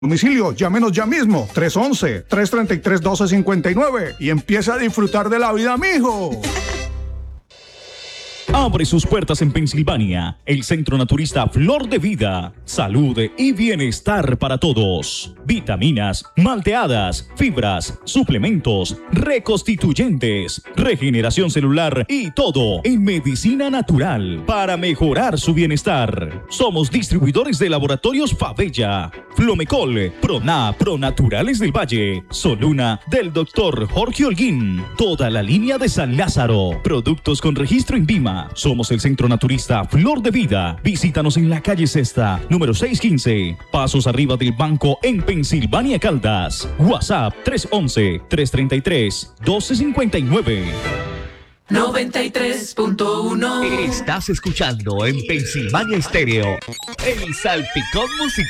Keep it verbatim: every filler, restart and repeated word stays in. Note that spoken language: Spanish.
Domicilio, llámenos ya mismo, tres once, tres treinta y tres, doce cincuenta y nueve y empieza a disfrutar de la vida, mijo. Abre sus puertas en Pensilvania, el Centro Naturista Flor de Vida. Salud y bienestar para todos. Vitaminas, malteadas, fibras, suplementos, reconstituyentes, regeneración celular y todo en medicina natural para mejorar su bienestar. Somos distribuidores de laboratorios Fabella, Flomecol, Prona, Pronaturales del Valle, Soluna del doctor Jorge Holguín. Toda la línea de San Lázaro. Productos con registro INVIMA. Somos el Centro Naturista Flor de Vida. Visítanos en la calle Cesta, número seiscientos quince, pasos arriba del banco en Pensilvania, Caldas. WhatsApp tres once, tres treinta y tres, doce cincuenta y nueve. noventa y tres punto uno. Estás escuchando en Pensilvania Estéreo el Salpicón Musical.